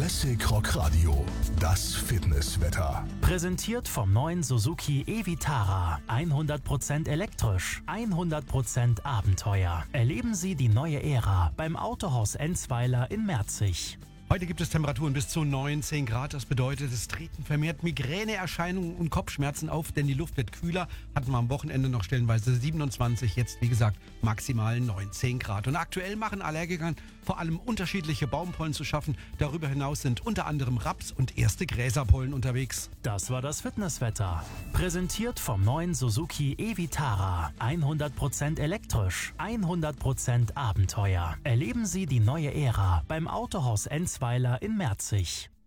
Classic Rock Radio, das Fitnesswetter. Präsentiert vom neuen Suzuki e-Vitara. 100% elektrisch, 100% Abenteuer. Erleben Sie die neue Ära beim Autohaus Enzweiler in Merzig. Heute gibt es Temperaturen bis zu 19 Grad. Das bedeutet, es treten vermehrt Migräneerscheinungen und Kopfschmerzen auf, denn die Luft wird kühler. Hatten wir am Wochenende noch stellenweise 27, jetzt wie gesagt maximal 19 Grad. Und aktuell machen Allergikern vor allem unterschiedliche Baumpollen zu schaffen. Darüber hinaus sind unter anderem Raps- und erste Gräserpollen unterwegs. Das war das Fitnesswetter. Präsentiert vom neuen Suzuki e-Vitara. 100% elektrisch, 100% Abenteuer. Erleben Sie die neue Ära beim Autohaus Enzweiler in Merzig.